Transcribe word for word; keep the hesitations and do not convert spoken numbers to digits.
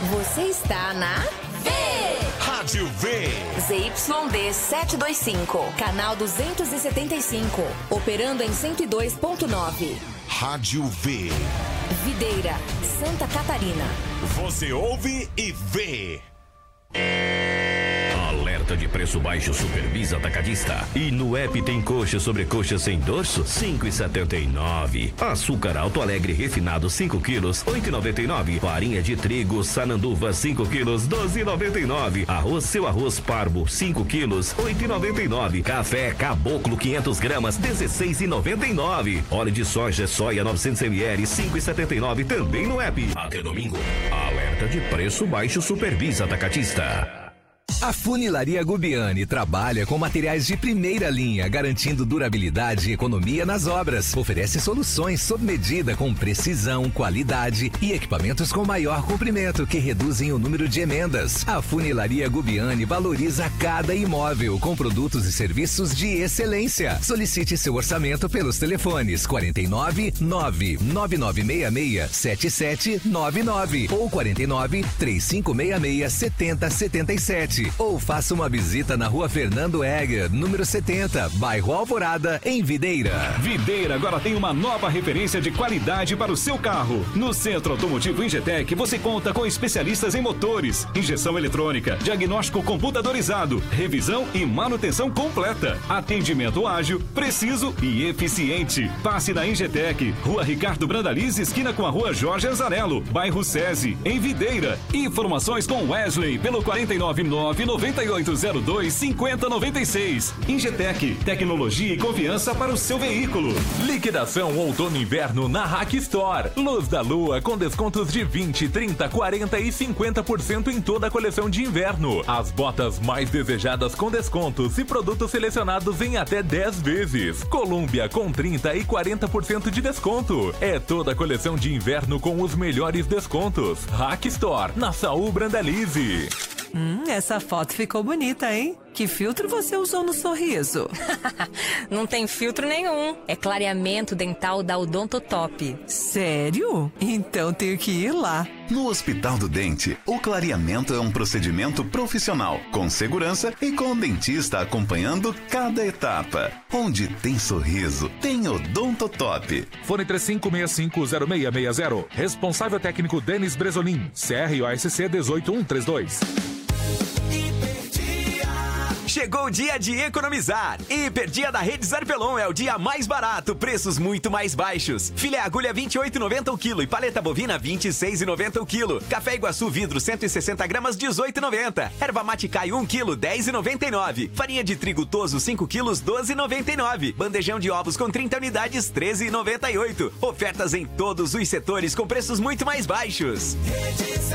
Você está na V. Rádio V. Z Y D setecentos e vinte e cinco, canal duzentos e setenta e cinco, operando em cento e dois ponto nove. Rádio V. Videira, Santa Catarina. Você ouve e vê. Alerta de preço baixo Supervisa Atacadista. E no app tem coxa sobre coxa sem dorso, cinco e setenta e nove. Açúcar Alto Alegre refinado cinco quilos, oito e noventa e nove. Farinha de trigo Sananduva cinco quilos, doze e noventa e nove. Arroz Seu Arroz Parbo cinco quilos, oito e noventa e nove. Café Caboclo quinhentas gramas, dezesseis e noventa e nove. Óleo de soja soia novecentos mililitros, cinco e setenta e nove, também no app. Até domingo. Alerta de preço baixo Supervisa Atacadista. A Funilaria Gubiani trabalha com materiais de primeira linha, garantindo durabilidade e economia nas obras. Oferece soluções sob medida com precisão, qualidade e equipamentos com maior comprimento que reduzem o número de emendas. A Funilaria Gubiani valoriza cada imóvel com produtos e serviços de excelência. Solicite seu orçamento pelos telefones quarenta e nove, nove nove nove seis seis, sete sete nove nove ou quarenta e nove, três cinco seis seis, setenta setenta e sete. Ou faça uma visita na rua Fernando Egger, número setenta, bairro Alvorada, em Videira. Videira agora tem uma nova referência de qualidade para o seu carro. No Centro Automotivo Ingetec, você conta com especialistas em motores, injeção eletrônica, diagnóstico computadorizado, revisão e manutenção completa. Atendimento ágil, preciso e eficiente. Passe na Ingetec, Rua Ricardo Brandaliz, esquina com a Rua Jorge Azarello, bairro SESI, em Videira. Informações com Wesley pelo quarenta e nove, nove nove oito zero dois, cinco zero nove seis. Ingetec, tecnologia e confiança para o seu veículo. Liquidação outono e inverno na Hack Store. Luz da Lua com descontos de vinte, trinta, quarenta e cinquenta por cento em toda a coleção de inverno. As botas mais desejadas com descontos e produtos selecionados em até dez vezes. Colômbia com trinta e quarenta por cento de desconto. É toda a coleção de inverno com os melhores descontos. Hack Store, na Saúl Brandalize. Hum, essa foto ficou bonita, hein? Que filtro você usou no sorriso? Não tem filtro nenhum. É clareamento dental da Odontotop. Sério? Então tenho que ir lá. No Hospital do Dente, o clareamento é um procedimento profissional, com segurança e com o dentista acompanhando cada etapa. Onde tem sorriso, tem Odontotop. Fone três cinco seis cinco zero seis seis zero. Responsável técnico Denis Bresolim. C R O S C um oito um três dois. Chegou o dia de economizar. Hiperdia da Rede Zarpelon é o dia mais barato, preços muito mais baixos. Filé agulha vinte e oito reais e noventa centavos o quilo e paleta bovina vinte e seis reais e noventa centavos o quilo. Café Iguaçu vidro cento e sessenta gramas dezoito reais e noventa centavos. Erva mate Caio um quilo dez reais e noventa e nove centavos. Farinha de trigo Toso cinco quilos doze reais e noventa e nove centavos. Bandejão de ovos com trinta unidades treze reais e noventa e oito centavos. Ofertas em todos os setores com preços muito mais baixos.